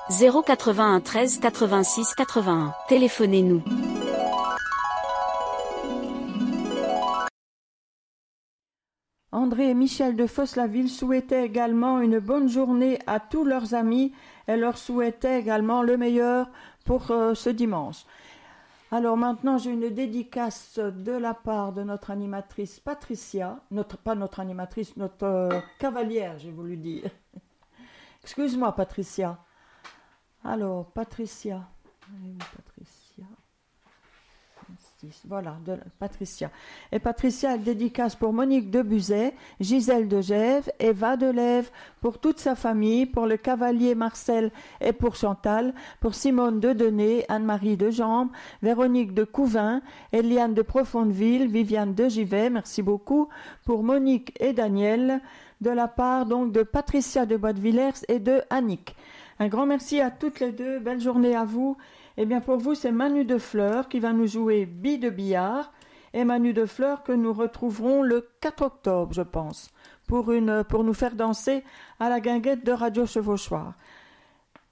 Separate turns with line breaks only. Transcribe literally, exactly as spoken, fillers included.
zéro quatre-vingt-un treize quatre-vingt-six quatre-vingt-un. Téléphonez-nous.
André et Michel de Fosse-la-Ville souhaitaient également une bonne journée à tous leurs amis et leur souhaitaient également le meilleur pour euh, ce dimanche. Alors maintenant, j'ai une dédicace de la part de notre animatrice Patricia, notre, pas notre animatrice, notre euh, cavalière, j'ai voulu dire. Excuse-moi, Patricia. Alors, Patricia. Patricia. Voilà, de Patricia. Et Patricia, elle dédicace pour Monique de Buzet, Gisèle de Gève, Eva de Lève, pour toute sa famille, pour le cavalier Marcel et pour Chantal, pour Simone de Denay, Anne-Marie de Jambe, Véronique de Couvin, Eliane de Profondeville, Viviane de Givet, merci beaucoup, pour Monique et Daniel, de la part donc de Patricia de Bois-de-Villers et de Annick. Un grand merci à toutes les deux, belle journée à vous. Eh bien pour vous, c'est Manu de Fleur qui va nous jouer Billes de billard. Et Manu de Fleur que nous retrouverons le quatre octobre, je pense, pour, une, pour nous faire danser à la guinguette de Radio Chevauchoir.